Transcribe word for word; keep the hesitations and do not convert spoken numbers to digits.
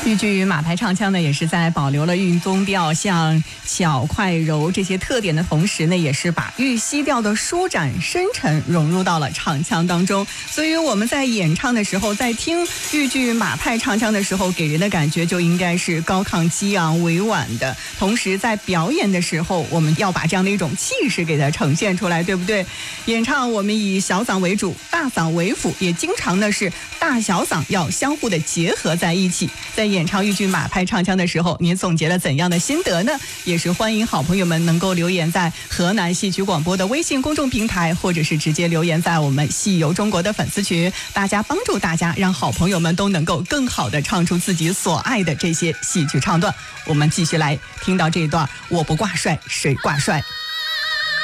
豫剧马派唱腔呢，也是在保留了韵宗调像巧快柔这些特点的同时呢，也是把豫西调的舒展深沉融入到了唱腔当中。所以我们在演唱的时候，在听豫剧马派唱腔的时候，给人的感觉就应该是高亢激昂委婉的，同时在表演的时候，我们要把这样的一种气势给它呈现出来，对不对？演唱我们以小嗓为主，大嗓为辅，也经常呢是大小嗓要相互的结合在一起。在演唱豫剧马派唱腔的时候，您总结了怎样的心得呢？也是欢迎好朋友们能够留言在河南戏曲广播的微信公众平台，或者是直接留言在我们戏游中国的粉丝群，大家帮助大家，让好朋友们都能够更好的唱出自己所爱的这些戏曲唱段。我们继续来听到这一段，我不挂帅谁挂帅。